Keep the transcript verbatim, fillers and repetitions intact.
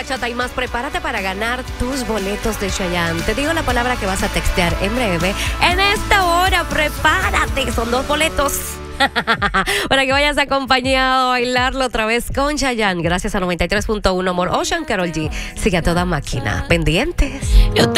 bachata y más, prepárate para ganar tus boletos de Chayanne. Te digo la palabra que vas a textear en breve. En esta hora, prepárate. Son dos boletos para que vayas acompañado a bailarlo otra vez con Chayanne. Gracias a noventa y tres punto uno More Ocean, Karol G. Sigue a toda máquina. Pendientes. Yo te